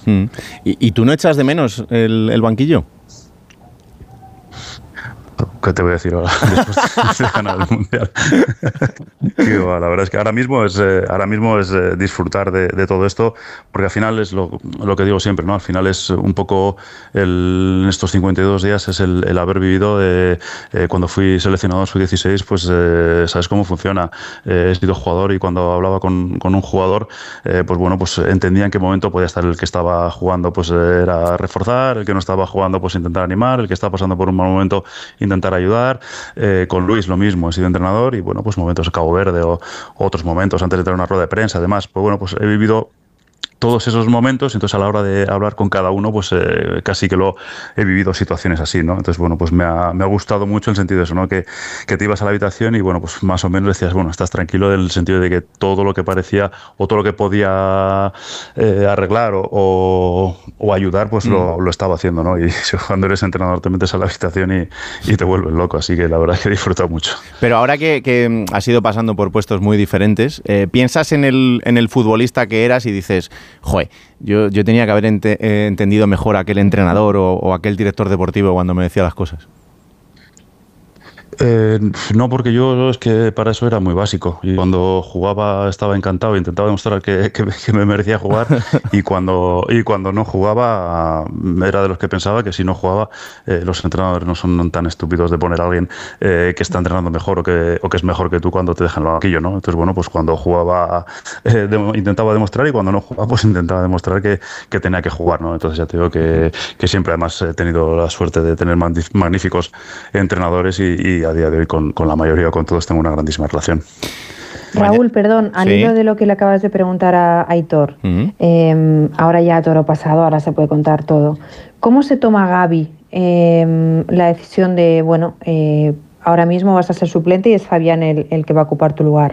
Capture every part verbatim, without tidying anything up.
Mm. ¿Y, ¿Y tú no echas de menos el, el banquillo? ¿Qué te voy a decir ahora después de ganar el Mundial? Tío, la verdad es que ahora mismo es, eh, ahora mismo es eh, disfrutar de, de todo esto, porque al final es lo, lo que digo siempre, ¿no? Al final es un poco el, en estos cincuenta y dos días es el, el haber vivido de, eh, cuando fui seleccionado sub dieciséis, pues eh, sabes cómo funciona. Eh, he sido jugador y cuando hablaba con, con un jugador, eh, pues bueno, pues entendía en qué momento podía estar el que estaba jugando, pues eh, era reforzar, el que no estaba jugando, pues intentar animar, el que estaba pasando por un mal momento, intentar ayudar. Eh, con Luis lo mismo, he sido entrenador y bueno, pues momentos de Cabo Verde o otros momentos antes de tener una rueda de prensa, además, pues bueno, pues he vivido todos esos momentos, entonces a la hora de hablar con cada uno, pues eh, casi que lo he vivido situaciones así, ¿no? Entonces, bueno, pues me ha, me ha gustado mucho el sentido de eso, ¿no? Que, que te ibas a la habitación y, bueno, pues más o menos decías, bueno, estás tranquilo en el sentido de que todo lo que parecía o todo lo que podía eh, arreglar o, o, o ayudar, pues mm. lo, lo estaba haciendo, ¿no? Y cuando eres entrenador te metes a la habitación y, y te vuelves loco, así que la verdad es que he disfrutado mucho. Pero ahora que, que has ido pasando por puestos muy diferentes, eh, ¿piensas en el, en el futbolista que eras y dices, joder, yo, yo tenía que haber ente, eh, entendido mejor a aquel entrenador o, o aquel director deportivo cuando me decía las cosas? Eh, no, porque yo es que para eso era muy básico y cuando jugaba estaba encantado, intentaba demostrar que, que, que me merecía jugar y cuando, y cuando no jugaba era de los que pensaba que si no jugaba eh, los entrenadores no son tan estúpidos de poner a alguien eh, que está entrenando mejor o que, o que es mejor que tú cuando te dejan el banquillo, ¿no? Entonces, bueno, pues cuando jugaba eh, de, intentaba demostrar y cuando no jugaba pues intentaba demostrar que, que tenía que jugar, ¿no? Entonces ya te digo que, que siempre además he tenido la suerte de tener magníficos entrenadores y, y a día de hoy con, con la mayoría o con todos tengo una grandísima relación. Raúl, perdón, al sí. hilo de lo que le acabas de preguntar a Aitor, uh-huh. eh, ahora ya toro pasado, ahora se puede contar todo. ¿Cómo se toma Gavi eh, la decisión de, bueno, eh, ahora mismo vas a ser suplente y es Fabián el, el que va a ocupar tu lugar?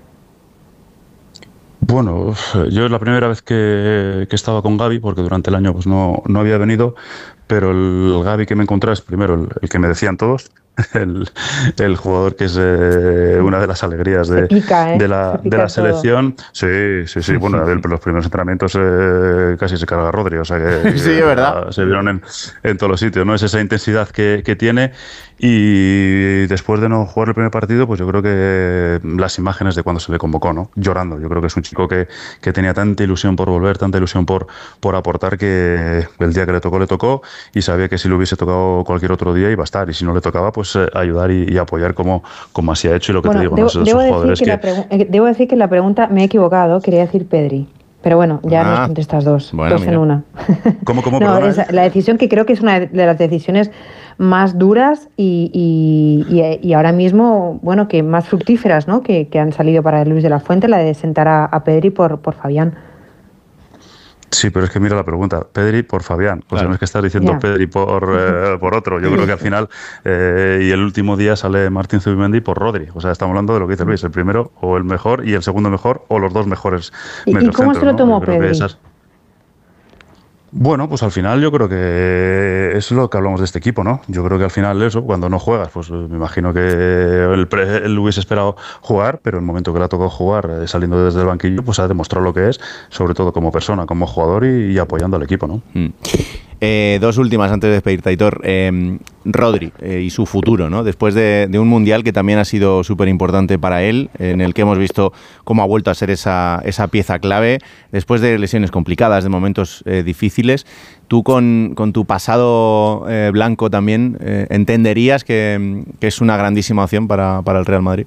Bueno, yo es la primera vez que, que estaba con Gavi, porque durante el año pues no, no había venido, pero el Gavi que me encontré es primero el, el que me decían todos, el, el jugador que es eh, una de las alegrías de, pica, ¿eh? de, la, de la selección. Sí, sí, sí. Bueno, los primeros entrenamientos eh, casi se carga Rodri, o sea que sí, es verdad. Se vieron en, en todos los sitios, ¿no? Es esa intensidad que, que tiene y después de no jugar el primer partido, pues yo creo que las imágenes de cuando se le convocó, ¿no? Llorando. Yo creo que es un chico que, que tenía tanta ilusión por volver, tanta ilusión por, por aportar que el día que le tocó, le tocó y sabía que si le hubiese tocado cualquier otro día iba a estar y si no le tocaba, pues Pues, eh, ayudar y, y apoyar como, como así ha hecho y lo que bueno, te digo, debo, ¿no? Esos debo, jugadores decir que que... La debo decir que en la pregunta me he equivocado, quería decir Pedri, pero bueno, ya ah, nos contestas dos, bueno, dos mira. en una. ¿Cómo, cómo? No, es la decisión que creo que es una de las decisiones más duras y, y, y, y ahora mismo, bueno, que más fructíferas, ¿no? Que, que han salido para Luis de la Fuente, la de sentar a, a Pedri por, por Fabián. Sí, pero es que mira la pregunta, Pedri por Fabián, o claro. sea, no es que estás diciendo yeah. Pedri por, eh, por otro, yo creo que al final, eh, y el último día sale Martín Zubimendi por Rodri, o sea, estamos hablando de lo que dice Luis, el primero o el mejor y el segundo mejor o los dos mejores. ¿Y, ¿y cómo se lo tomó ¿no? Pedri? Esas... Bueno, pues al final yo creo que es lo que hablamos de este equipo, ¿no? Yo creo que al final eso, cuando no juegas, pues me imagino que él, él hubiese esperado jugar, pero en el momento que le ha tocado jugar eh, saliendo desde el banquillo, pues ha demostrado lo que es, sobre todo como persona, como jugador y, y apoyando al equipo, ¿no? Mm. Eh, dos últimas antes de despedirte, Aitor. Eh, Rodri eh, y su futuro, ¿no? Después de, de un mundial que también ha sido súper importante para él, en el que hemos visto cómo ha vuelto a ser esa, esa pieza clave, después de lesiones complicadas, de momentos eh, difíciles. Tú con, con tu pasado eh, blanco también, eh, ¿entenderías que, que es una grandísima opción para, para el Real Madrid?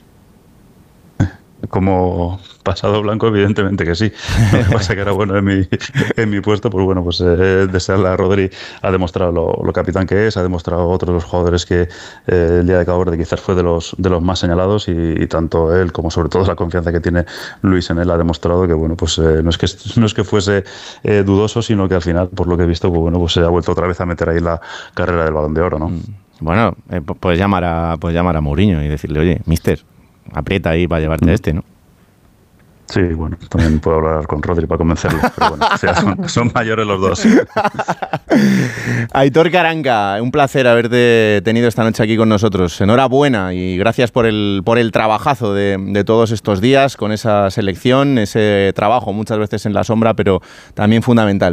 Como pasado blanco, evidentemente que sí. Lo que pasa que era bueno en mi, en mi puesto, pues bueno, pues eh, desearle a Rodri, ha demostrado lo, lo capitán que es, ha demostrado a otros de los jugadores que eh, el día de Cabo Verde quizás fue de los, de los más señalados y, y tanto él como sobre todo la confianza que tiene Luis en él ha demostrado que bueno, pues eh, no es que no es que fuese eh, dudoso, sino que al final, por lo que he visto, pues bueno, pues se ha vuelto otra vez a meter ahí la carrera del Balón de Oro, ¿no? Bueno, eh, puedes llamar a puedes llamar a Mourinho y decirle, oye, mister, aprieta ahí para llevarte mm. este, ¿no? Sí, bueno, también puedo hablar con Rodri para convencerlo, pero bueno, o sea, son, son mayores los dos. Aitor Karanka, un placer haberte tenido esta noche aquí con nosotros. Enhorabuena y gracias por el, por el trabajazo de, de todos estos días con esa selección, ese trabajo muchas veces en la sombra, pero también fundamental.